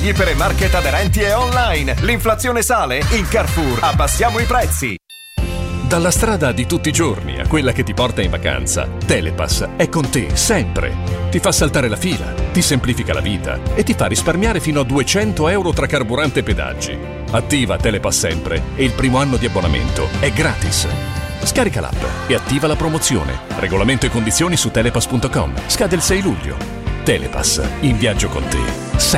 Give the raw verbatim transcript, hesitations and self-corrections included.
ipermarket aderenti e online. L'inflazione sale? In Carrefour abbassiamo i prezzi. Dalla strada di tutti i giorni a quella che ti porta in vacanza, Telepass è con te sempre. Ti fa saltare la fila, ti semplifica la vita e ti fa risparmiare fino a duecento euro tra carburante e pedaggi. Attiva Telepass sempre e il primo anno di abbonamento è gratis. Scarica l'app e attiva la promozione. Regolamento e condizioni su telepass punto com. Scade il sei luglio. Telepass, in viaggio con te.